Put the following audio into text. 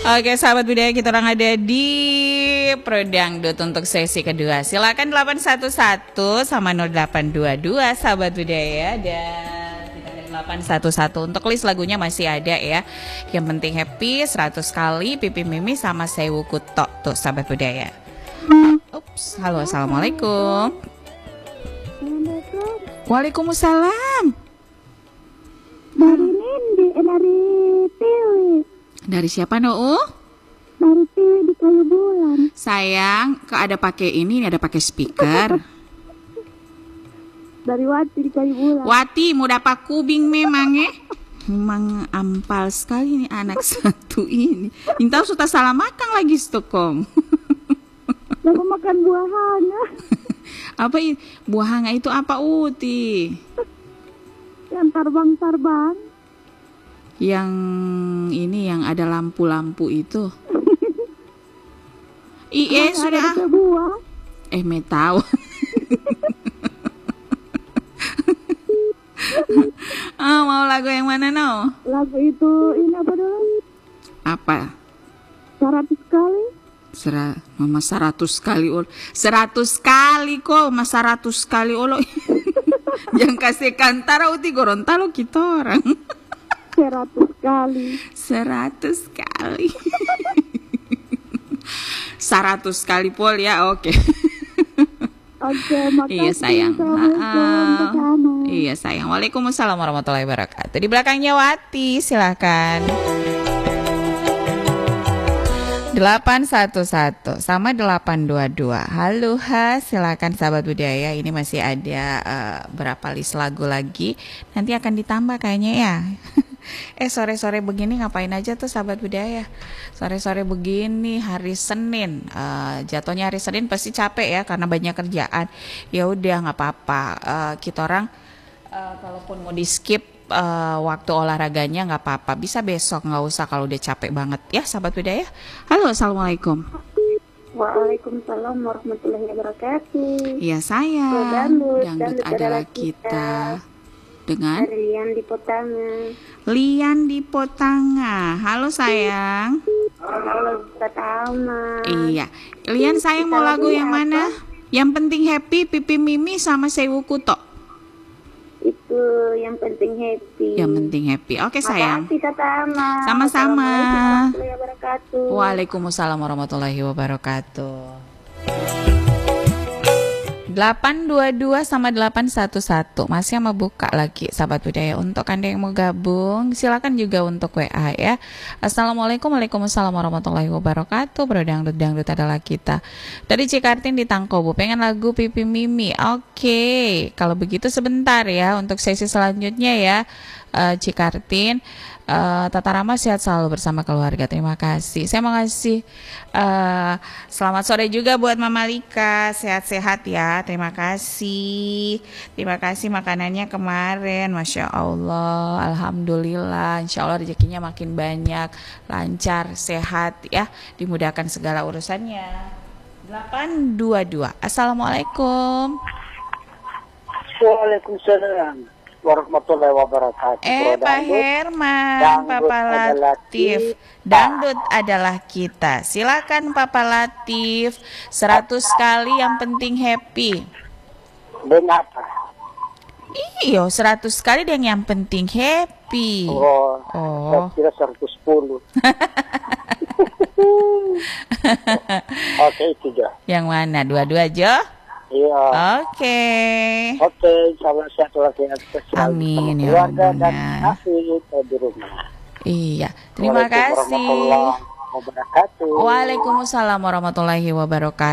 Oke, sahabat budaya, kita orang ada di Prodangdut untuk sesi kedua. Silakan 811 sama 0822 sahabat budaya, dan kita ada 811 untuk list lagunya masih ada ya. Yang penting happy 100 kali, Pipi Mimi sama Sewu Kuto tuh sahabat budaya. Ups, halo, assalamualaikum. Waalaikumsalam. Dari Nindi, dari Tiwi. Dari siapa, No? Dari Tiwi di Kayu Bulan. Sayang, ada pakai ini ada pakai speaker. Dari Wati di Kayu Bulan. Wati, mau dapat kubing memang ya. Memang ampal sekali nih anak satu ini. Intau sudah salah makan lagi Stockholm. Aku makan buah hanga. Apa buah hanga itu apa, Uti? Yang terbang-terbang. Yang ini yang ada lampu-lampu itu. Iya sudah. Me tahu. Oh, mau lagu yang mana, No? Lagu itu ini apa dulu? Apa? 100 kali. Mama 100 kali 100 kali kok, Mas 100 kali olo. Yang kasih kantara Uti Gorontalo kita orang. 100 kali. 100 kali. 100 kali pol ya, oke. Oke, makasih. Iya sayang. Assalamualaikum. Iya sayang. Waalaikumsalam warahmatullahi wabarakatuh. Di belakangnya Wati, silakan. 811 sama 822. Halo, silakan sahabat budaya. Ini masih ada berapa list lagu lagi. Nanti akan ditambah kayaknya ya. Sore-sore begini ngapain aja tuh sahabat budaya? Sore-sore begini hari Senin, jatuhnya hari Senin pasti capek ya karena banyak kerjaan. Ya udah nggak apa-apa. Kita orang kalaupun mau di skip waktu olahraganya nggak apa-apa, bisa besok, nggak usah kalau udah capek banget ya sahabat budaya. Halo, assalamualaikum. Waalaikumsalam warahmatullahi wabarakatuh. Iya sayang. Dangdut adalah kita. Dengan Lian di Potanga. Lian di Potanga. Halo sayang. Halo Tatama. Iya, Lian sayang mau lagu yang mana? Yang penting happy, Pipi Mimi sama Sewu Kuto. Itu yang penting happy. Yang penting happy. Oke sayang. Makasih Tatama. Sama-sama. Warahmatullahi wabarakatuh. Waalaikumsalam warahmatullahi wabarakatuh. 822 sama 811 masih sama buka lagi sahabat budaya. Untuk Anda yang mau gabung silakan juga untuk WA ya. Assalamualaikum. Waalaikumsalam warahmatullahi wabarakatuh. Dangdut adalah kita. Tadi Cikartin di Tangkobu pengen lagu Pipi Mimi. Oke, kalau begitu sebentar ya untuk sesi selanjutnya ya. Cikartin, Tata Rama sehat selalu bersama keluarga. Terima kasih. Saya mau ngasih selamat sore juga buat Mama Lika. Sehat-sehat ya. Terima kasih. Terima kasih makanannya kemarin. Masya Allah. Alhamdulillah. Insya Allah rezekinya makin banyak. Lancar, sehat ya. Dimudahkan segala urusannya. 822. Assalamualaikum. Waalaikumsalam warahmatullahi wabarakatuh. Pak Herman, Papa Latif, Dangdut adalah kita. Silakan Papa Latif, 100 kali yang penting happy. Dengan apa? Iyo, 100 kali dan yang penting happy. Oh. Kira 110. Oke, itu Jo. Yang mana? Dua-dua Jo? Iya. Oke, salam sehat walafiat. Amin ya keluarga dan Rabbana. di rumah. Iya, terima kasih. Waalaikumsalam warahmatullahi wabarakatuh. Waalaikumsalam warahmatullahi wabarakatuh.